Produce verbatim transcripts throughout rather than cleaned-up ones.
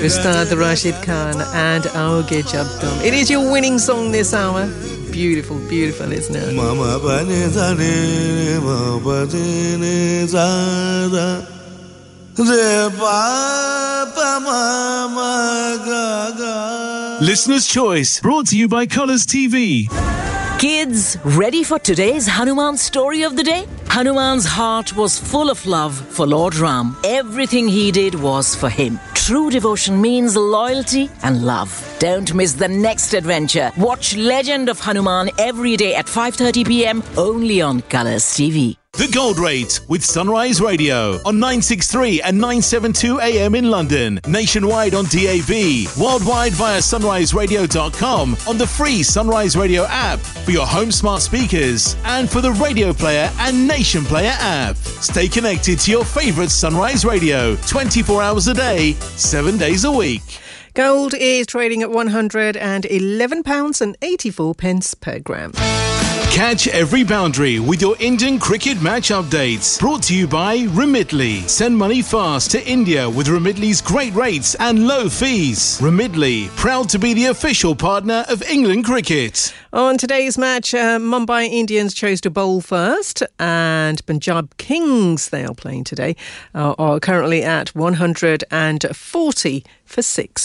Ustad Rashid Khan and Aoge Jab Tum. It is your winning song this hour. Beautiful, beautiful, isn't it? Mama bane zane, mama bane zara, re papa mama ga ga. Listener's Choice, brought to you by Colours T V. Kids, ready for today's Hanuman story of the day? Hanuman's heart was full of love for Lord Ram. Everything he did was for him. True devotion means loyalty and love. Don't miss the next adventure. Watch Legend of Hanuman every day at five thirty p.m. only on Colours T V. The Gold Rate with Sunrise Radio on nine sixty-three and nine seventy-two A M in London, nationwide on D A B, worldwide via sunrise radio dot com, on the free Sunrise Radio app for your home smart speakers and for the Radio Player and Nation Player app. Stay connected to your favourite Sunrise Radio twenty-four hours a day, seven days a week. Gold is trading at one hundred eleven pounds eighty-four per gram. Catch every boundary with your Indian cricket match updates. Brought to you by Remitly. Send money fast to India with Remitly's great rates and low fees. Remitly, proud to be the official partner of England cricket. On today's match, uh, Mumbai Indians chose to bowl first, and Punjab Kings, they are playing today, uh, are currently at one hundred forty for six.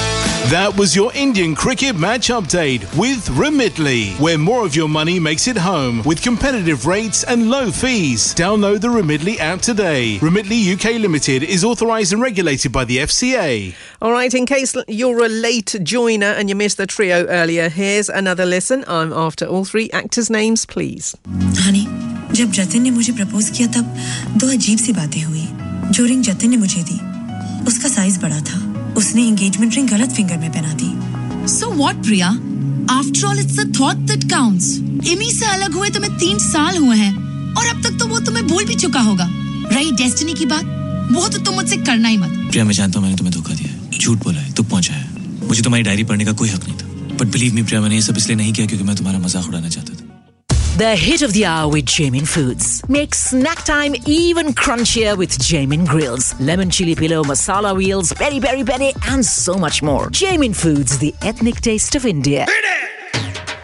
That was your Indian cricket match update with Remitly, where more of your money makes it home with competitive rates and low fees. Download the Remitly app today. Remitly U K Limited is authorised and regulated by the F C A. All right, in case you're a late joiner and you missed the trio earlier, here's another listen. I'm after all three actors' names, please. Honey, जब जतिन ने मुझे propose किया तब दो अजीब सी बातें हुई. जो रिंग जतिन ने मुझे दी, उसका साइज बड़ा था. उसने एंगेजमेंट रिंग गलत फिंगर में पहना दी. So what, Priya? After all, it's the thought that counts. Emmy से अलग हुए तुम्हें तीन साल हुए हैं और अब तक तो वो तुम्हें भूल भी चुका होगा. रही डेस्टिनी की बात, वो तो तुम मुझसे करना ही मत. प्रिया, मैं जानता हूँ मैंने तुम्हें धोखा दिया है, झूठ बोला है, तुम पहुंचा है. मुझे तुम्हारी डायरी पढ़ने का कोई हक नहीं था. But believe me, प्रिया, मैंने ये सब इसलिए नहीं किया क्योंकि मैं तुम्हारा मजाक उड़ाना चाहता था. The hit of the hour with Jamin Foods. Make snack time even crunchier with Jamin Grills. Lemon chili pillow, masala wheels, peri peri peri, and so much more. Jamin Foods, the ethnic taste of India. Hit it!